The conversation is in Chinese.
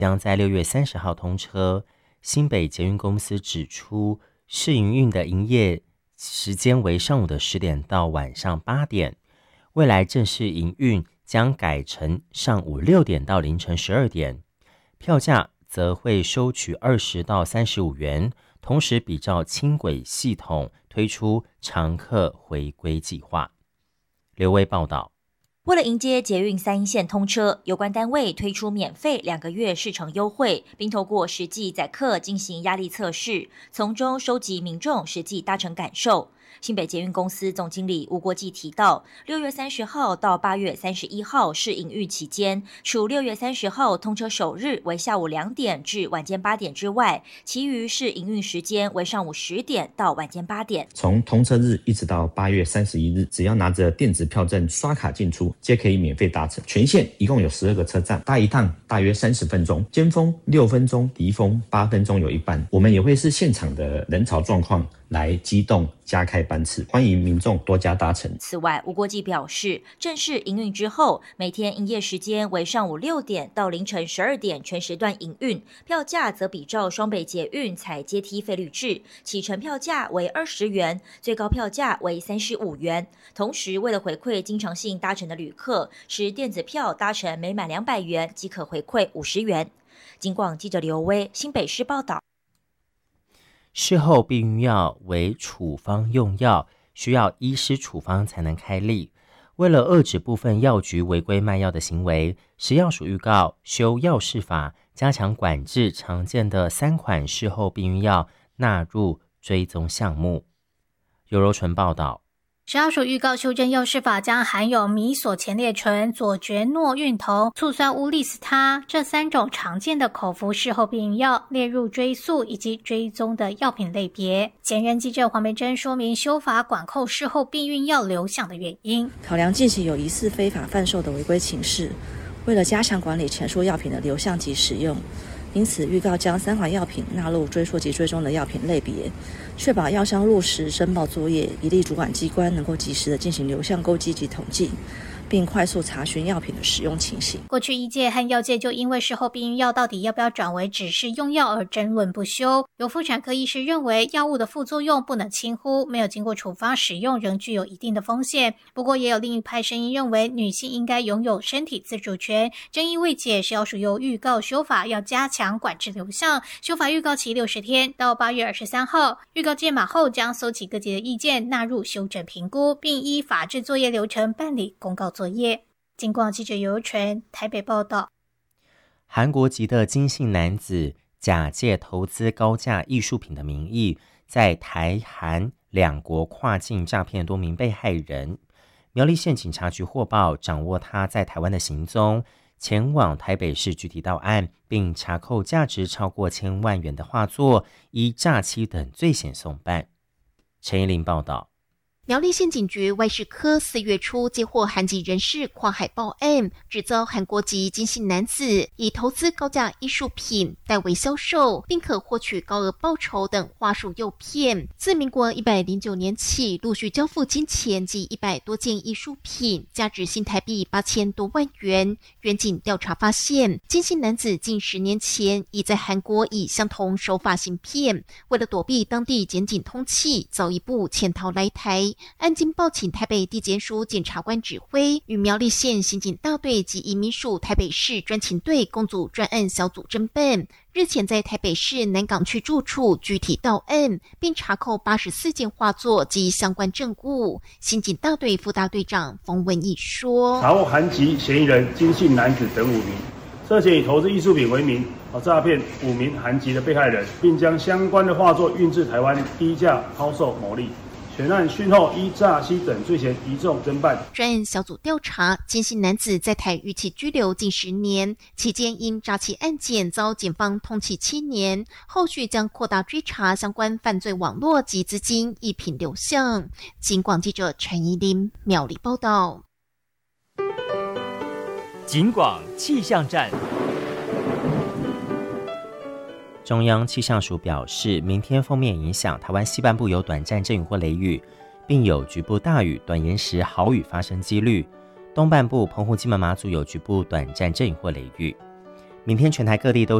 将在6月30号通车。新北捷运公司指出，试营运的营业时间为上午的10点到晚上8点，未来正式营运将改成上午6点到凌晨12点，票价则会收取20到35元，同时比照轻轨系统推出常客回归计划。刘威报道。 为了迎接捷运3线通车，有关单位推出免费2个月试乘优惠，并透过实际载客进行压力测试，从中收集民众实际搭乘感受。新北捷运公司总经理吴国际提到，6月30号到8月31号是营运期间，除6月30号通车首日为下午2点至晚间8点之外，其余是营运时间为上午10点到晚间8点。 从通车日一直到8月31日，只要拿着电子票证刷卡进出，皆可以免费搭乘。全线一共有12个车站，搭一趟大约30分钟，尖峰6分钟，低峰8分钟有一班。我们也会视现场的人潮状况来机动加开班次，欢迎民众多加搭乘。 此外，吴国际表示，正式营运之后，每天营业时间为上午6点到凌晨12点全时段营运，票价则比照双北捷运采阶梯费率制，起程票价为20元，最高票价为35元。同时，为了回馈经常性搭乘的旅客，持电子票搭乘每满200元即可回馈50元。警广记者刘威新北市报道。 事后避孕药为处方用药，需要医师处方才能开立。为了遏止部分药局违规卖药的行为，食药署预告修药事法，加强管制常见的3款事后避孕药纳入追踪项目。尤柔纯报道。 食药署预告修正药事法，将含有米索前列醇、左爵诺孕酮、醋酸乌利司他这3种常见的口服事后避孕药列入追溯以及追踪的药品类别。前任记者黄梅珍说明修法管控事后避孕药流向的原因。 考量近期有疑似非法贩售的违规情势，为了加强管理前述药品的流向及使用，因此预告将3款药品纳入追溯及追踪的药品类别，确保药商落实申报作业，以利主管机关能够及时的进行流向勾稽及统计，并快速查询药品的使用情形。 过去医界和药界就因为事后避孕药到底要不要转为只是用药而争论不休。有妇产科医师认为，药物的副作用不能轻忽，没有经过处方使用仍具有一定的风险。不过也有另一派声音认为，女性应该拥有身体自主权。争议未解，食药署又预告修法要加强管制流向，修法预告期60天，到8月23号。预告届满后将搜集各界的意见，纳入修正评估，并依法制作业流程办理公告作业。警广记者尤纯台北报道。 韩国籍的金姓男子假借投资高价艺术品的名义，在台韩2国跨境诈骗多名被害人。苗栗县警察局获报，掌握他在台湾的行踪，前往台北市具体到案，并查扣价值超过1000万元的画作，依诈欺等罪嫌送办。陈依琳报道。 苗栗县警局外事科4月初接获韩籍人士跨海报案，指遭韩国籍金姓男子以投资高价艺术品代为销售，并可获取高额报酬等话术诱骗。自民国109年起，陆续交付金钱及100多件艺术品，价值新台币8000多万元。远警调查发现，金姓男子近10年前已在韩国以相同手法行骗，为了躲避当地检警通缉，早一步潜逃来台。案经报请台北地检署检察官指挥，与苗栗县刑警大队及移民署台北市专勤队共组专案小组侦办。日前在台北市南港区住处具体到案，并查扣84件画作及相关证物。刑警大队副大队长冯文义说： 查获韩籍嫌疑人金姓男子等5名，涉嫌以投资艺术品为名诈骗5名韩籍的被害人，并将相关的画作运至台湾低价抛售牟利。全案讯后依诈欺等罪嫌移送侦办。 专案小组调查，金姓男子在台逾期拘留近10年，期间因诈欺案件遭检方通缉7年，后续将扩大追查相关犯罪网络及资金一品流向。警广记者陈怡琳苗栗报道。 警广气象站。 中央气象署表示，明天锋面影响，台湾西半部有短暂阵雨或雷雨，并有局部大雨、短延时豪雨发生几率。东半部澎湖、金门、马祖有局部短暂阵雨或雷雨。 明天全台各地都